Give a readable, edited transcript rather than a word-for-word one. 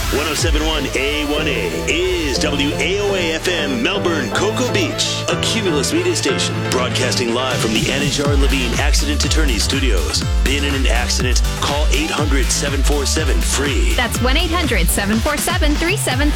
107.1 A1A is WAOA FM Melbourne, Cocoa Beach, a Cumulus media station broadcasting live from the Anajar Levine Accident Attorney Studios. Been in an accident? Call 800-747-FREE. That's 1-800-747-3737.